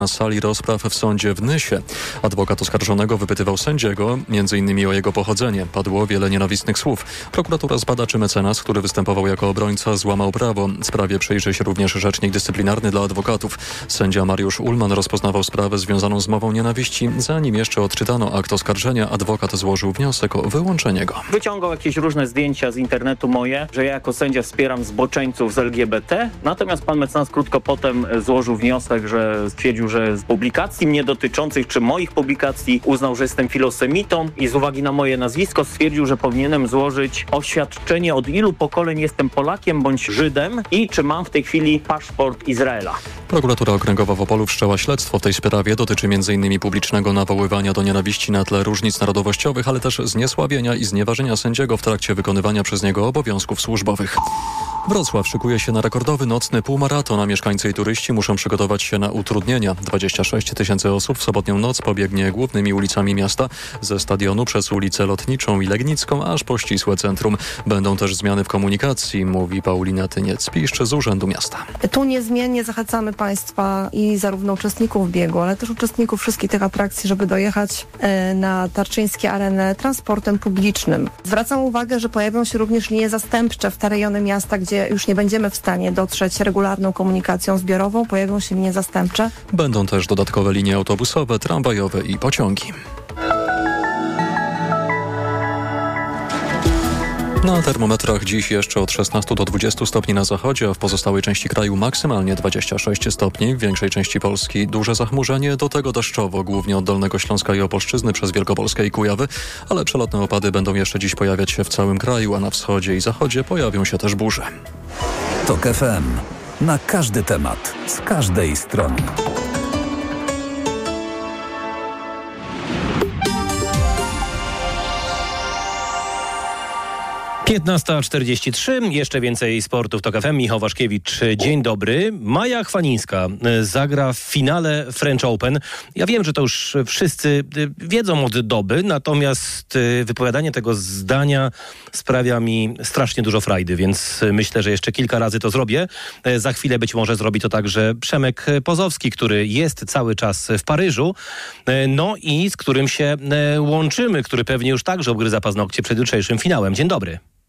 na sali rozpraw w sądzie w Nysie. Adwokat oskarżonego wypytywał sędziego m.in. o jego pochodzenie. Padło wiele nienawistnych słów. Prokuratura zbada, czy mecenas, który występował jako obrońca, złamał prawo. Sprawie przyjrzy się również rzecznik dyscyplinarny dla adwokatów. Sędzia Mariusz Ullman rozpoznawał sprawę związaną z mową nienawiści. Zanim jeszcze odczytano akt oskarżenia, adwokat złożył wniosek o wyłączenie go. Wyciągał jakieś różne zdjęcia z internetu moje, że ja jako sędzia wspieram zboczeńców z LGBT. Natomiast pan mecenas krótko potem złożył wniosek, że stwierdził, że z publikacji mnie dotyczących, czy moich publikacji, uznał, że jestem filosemitą i z uwagi na moje nazwisko stwierdził, że powinienem złożyć oświadczenie, od ilu pokoleń jestem Polakiem bądź Żydem i czy mam w tej chwili paszport Izraela. Prokuratura Okręgowa w Opolu wszczęła śledztwo w tej sprawie. Dotyczy m.in. publicznego nawoływania do nienawiści na tle różnic narodowościowych, ale też zniesławienia i znieważenia sędziego w trakcie wykonywania przez niego obowiązków służbowych. Wrocław szykuje się na rekordowy nocny półmaraton, a mieszkańcy i turyści muszą przygotować się na utrudnienia. 26 000 osób w sobotnią noc pobiegnie głównymi ulicami miasta, ze stadionu przez ulicę Lotniczą i Legnicką, aż po ścisłe centrum. Będą też zmiany w komunikacji, mówi Paulina Tyniec-Piszcz z Urzędu Miasta. Tu niezmiennie zachęcamy Państwa i zarówno uczestników biegu, ale też uczestników wszystkich tych atrakcji, żeby dojechać na Tarczyńskie Arenę transportem publicznym. Zwracam uwagę, że pojawią się również linie zastępcze w te rejony miasta, gdzie już nie będziemy w stanie dotrzeć regularną komunikacją zbiorową. Pojawią się linie zastępcze. Będą też dodatkowe linie autobusowe, tramwajowe i pociągi. Na termometrach dziś jeszcze od 16 do 20 stopni na zachodzie, a w pozostałej części kraju maksymalnie 26 stopni. W większej części Polski duże zachmurzenie, do tego deszczowo, głównie od Dolnego Śląska i Opolszczyzny przez Wielkopolskę i Kujawy, ale przelotne opady będą jeszcze dziś pojawiać się w całym kraju, a na wschodzie i zachodzie pojawią się też burze. TOK FM. Na każdy temat, z każdej strony. Piętnasta 43. Jeszcze więcej sportu w TOK FM. Michał Waszkiewicz, dzień dobry. Maja Chwalińska zagra w finale French Open. Ja wiem, że to już wszyscy wiedzą od doby, natomiast wypowiadanie tego zdania sprawia mi strasznie dużo frajdy, więc myślę, że jeszcze kilka razy to zrobię. Za chwilę być może zrobi to także Przemek Pozowski, który jest cały czas w Paryżu, no i z którym się łączymy, który pewnie już także obgryza paznokcie przed jutrzejszym finałem. Dzień dobry.